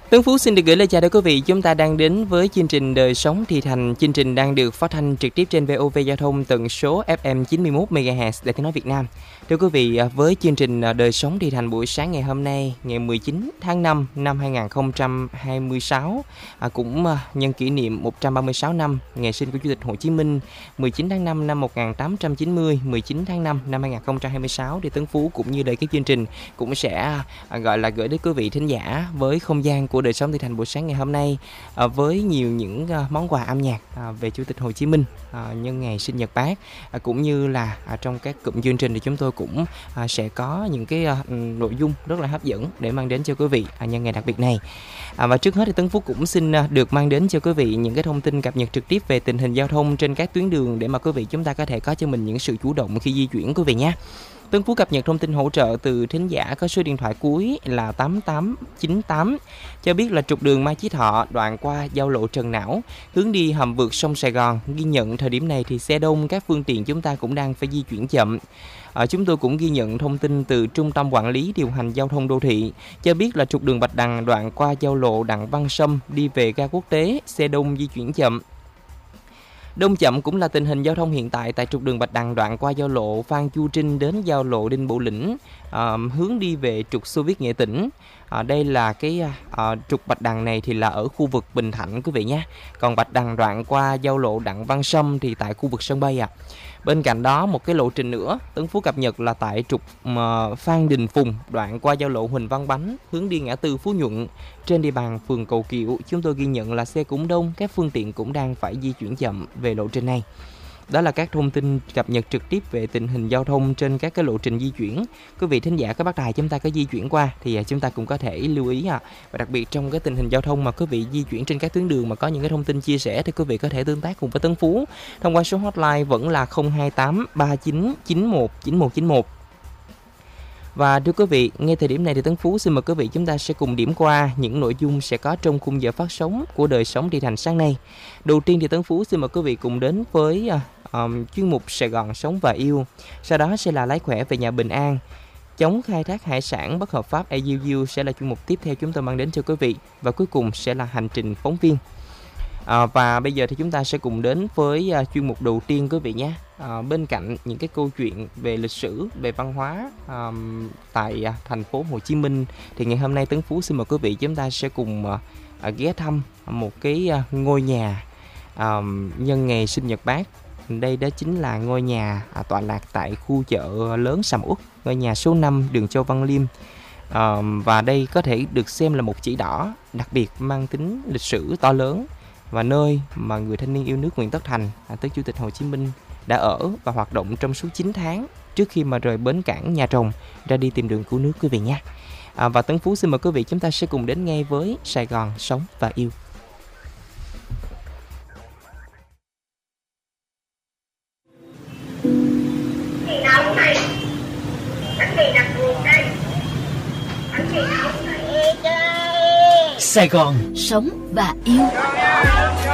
Tuấn Phú xin được gửi lời chào đến quý vị. Chúng ta đang đến với chương trình Đời Sống Thì Thành. Chương trình đang được phát thanh trực tiếp trên VOV Giao thông tần số FM 91 MHz Đài Tiếng nói Việt Nam. Thưa quý vị, với chương trình Đời Sống Thì Thành buổi sáng ngày hôm nay, ngày 19 tháng 5 năm 2026, cũng nhân kỷ niệm 136 năm ngày sinh của Chủ tịch Hồ Chí Minh, 19 tháng 5 năm 1890, 19 tháng 5 năm 2026, thì Tuấn Phú cũng như đời cái chương trình cũng sẽ gọi là gửi đến quý vị thính giả với không gian của Đời Sống Thì Thành buổi sáng ngày hôm nay, với nhiều những món quà âm nhạc về Chủ tịch Hồ Chí Minh nhân ngày sinh nhật Bác, cũng như là trong các cụm chương trình thì chúng tôi cũng sẽ có những cái nội dung rất là hấp dẫn để mang đến cho quý vị nhân ngày đặc biệt này. Và trước hết thì Tấn Phúc cũng xin được mang đến cho quý vị những cái thông tin cập nhật trực tiếp về tình hình giao thông trên các tuyến đường để mà quý vị chúng ta có thể có cho mình những sự chủ động khi di chuyển quý vị nhé. Tuấn Phú cập nhật thông tin hỗ trợ từ thính giả có số điện thoại cuối là 8898 cho biết là trục đường Mai Chí Thọ đoạn qua giao lộ Trần Não hướng đi hầm vượt sông Sài Gòn, ghi nhận thời điểm này thì xe đông, các phương tiện chúng ta cũng đang phải di chuyển chậm. Chúng tôi cũng ghi nhận thông tin từ Trung tâm Quản lý Điều hành Giao thông Đô thị cho biết là trục đường Bạch Đằng đoạn qua giao lộ Đặng Văn Sâm đi về ga quốc tế, xe đông di chuyển chậm. Đông chậm cũng là tình hình giao thông hiện tại tại trục đường Bạch Đằng đoạn qua giao lộ Phan Chu Trinh đến giao lộ Đinh Bộ Lĩnh, hướng đi về trục Xô Viết Nghệ Tĩnh. Đây là cái trục Bạch Đằng này thì là ở khu vực Bình Thạnh quý vị nhé. Còn Bạch Đằng đoạn qua giao lộ Đặng Văn Sâm thì tại khu vực sân bay ạ. Bên cạnh đó một cái lộ trình nữa Tấn Phú cập nhật là tại trục Phan Đình Phùng đoạn qua giao lộ Huỳnh Văn Bánh hướng đi ngã tư Phú Nhuận trên địa bàn phường Cầu Kiệu. Chúng tôi ghi nhận là xe cũng đông, các phương tiện cũng đang phải di chuyển chậm về lộ trình này. Đó là các thông tin cập nhật trực tiếp về tình hình giao thông trên các cái lộ trình di chuyển. Quý vị thính giả các bác đài chúng ta có di chuyển qua thì chúng ta cũng có thể lưu ý và đặc biệt trong cái tình hình giao thông mà quý vị di chuyển trên các tuyến đường mà có những cái thông tin chia sẻ thì quý vị có thể tương tác cùng với Tấn Phú thông qua số hotline vẫn là 028 39 91 9191. Và thưa quý vị, ngay thời điểm này thì Tấn Phú xin mời quý vị chúng ta sẽ cùng điểm qua những nội dung sẽ có trong khung giờ phát sóng của Đời Sống Thì Thành sáng nay. Đầu tiên thì Tấn Phú xin mời quý vị cùng đến với chuyên mục Sài Gòn Sống và Yêu. Sau đó sẽ là Lái Khỏe về nhà bình an. Chống khai thác hải sản bất hợp pháp AUU sẽ là chuyên mục tiếp theo chúng tôi mang đến cho quý vị. Và cuối cùng sẽ là Hành trình phóng viên. Và bây giờ thì chúng ta sẽ cùng đến với chuyên mục đầu tiên quý vị nhé. Bên cạnh những cái câu chuyện về lịch sử, về văn hóa tại thành phố Hồ Chí Minh thì ngày hôm nay Tấn Phú xin mời quý vị chúng ta sẽ cùng ghé thăm một cái ngôi nhà nhân ngày sinh nhật Bác. Đây đó chính là ngôi nhà tọa lạc tại khu chợ lớn Sầm Uất, ngôi nhà số 5 đường Châu Văn Liêm. Và đây có thể được xem là một chỉ đỏ đặc biệt mang tính lịch sử to lớn và nơi mà người thanh niên yêu nước Nguyễn Tất Thành, tức Chủ tịch Hồ Chí Minh đã ở và hoạt động trong suốt 9 tháng trước khi mà rời bến cảng Nhà Rồng ra đi tìm đường cứu nước quý vị nhé. Và Tấn Phú xin mời quý vị chúng ta sẽ cùng đến ngay với Sài Gòn Sống và Yêu. Sài Gòn Sống và Yêu.